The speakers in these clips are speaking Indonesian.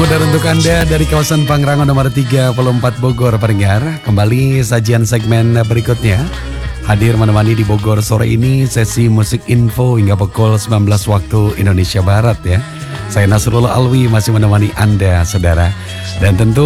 Saudara, untuk Anda dari kawasan Pangrango nomor 34 Bogor pendengar, kembali sajian segmen berikutnya. Hadir menemani di Bogor sore ini sesi musik info hingga pukul 19 waktu Indonesia Barat ya. Saya Nasrullah Alwi masih menemani Anda saudara. Dan tentu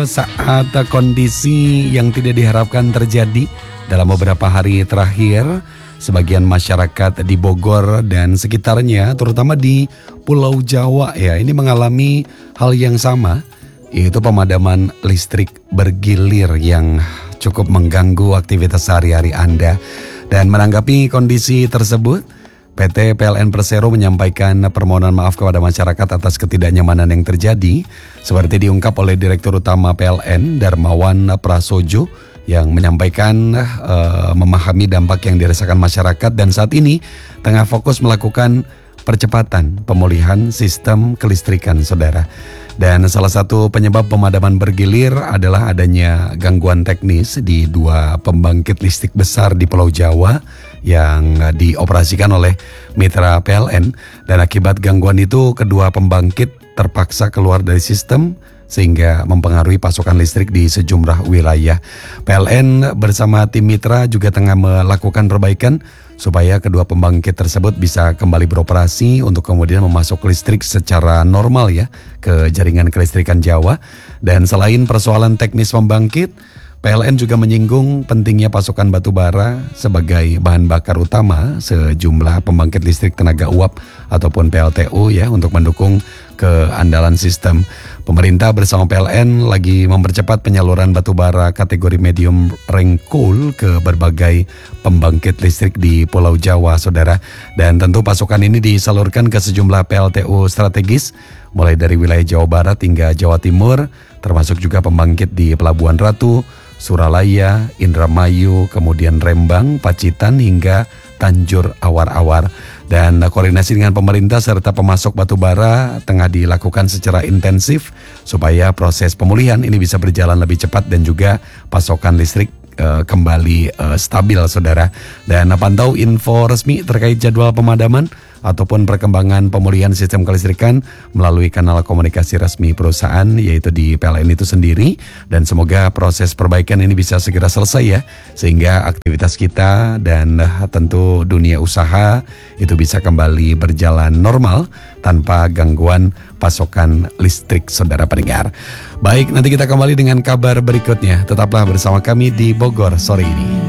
saat kondisi yang tidak diharapkan terjadi dalam beberapa hari terakhir, sebagian masyarakat di Bogor dan sekitarnya, terutama di Pulau Jawa ya, ini mengalami hal yang sama, yaitu pemadaman listrik bergilir yang cukup mengganggu aktivitas sehari-hari Anda. Dan menanggapi kondisi tersebut, PT PLN Persero menyampaikan permohonan maaf kepada masyarakat atas ketidaknyamanan yang terjadi, seperti diungkap oleh Direktur Utama PLN Darmawan Prasojo yang menyampaikan memahami dampak yang dirasakan masyarakat dan saat ini tengah fokus melakukan percepatan pemulihan sistem kelistrikan saudara. Dan salah satu penyebab pemadaman bergilir adalah adanya gangguan teknis di dua pembangkit listrik besar di Pulau Jawa yang dioperasikan oleh mitra PLN. Dan akibat gangguan itu kedua pembangkit terpaksa keluar dari sistem sehingga mempengaruhi pasokan listrik di sejumlah wilayah. PLN bersama tim mitra juga tengah melakukan perbaikan supaya kedua pembangkit tersebut bisa kembali beroperasi untuk kemudian memasok listrik secara normal ya ke jaringan kelistrikan Jawa. Dan selain persoalan teknis pembangkit, PLN juga menyinggung pentingnya pasokan batu bara sebagai bahan bakar utama sejumlah pembangkit listrik tenaga uap ataupun PLTU ya untuk mendukung keandalan sistem. Pemerintah bersama PLN lagi mempercepat penyaluran batu bara kategori medium rank coal ke berbagai pembangkit listrik di Pulau Jawa, saudara. Dan tentu pasokan ini disalurkan ke sejumlah PLTU strategis mulai dari wilayah Jawa Barat hingga Jawa Timur, termasuk juga pembangkit di Pelabuhan Ratu, Suralaya, Indramayu, kemudian Rembang, Pacitan hingga Tanjur Awar-Awar. Dan koordinasi dengan pemerintah serta pemasok batu bara tengah dilakukan secara intensif supaya proses pemulihan ini bisa berjalan lebih cepat dan juga pasokan listrik kembali stabil saudara. Dan pantau info resmi terkait jadwal pemadaman ataupun perkembangan pemulihan sistem kelistrikan melalui kanal komunikasi resmi perusahaan yaitu di PLN itu sendiri. Dan semoga proses perbaikan ini bisa segera selesai ya, sehingga aktivitas kita dan tentu dunia usaha itu bisa kembali berjalan normal tanpa gangguan pasokan listrik saudara pendengar. Baik, nanti kita kembali dengan kabar berikutnya. Tetaplah bersama kami di Bogor sore ini.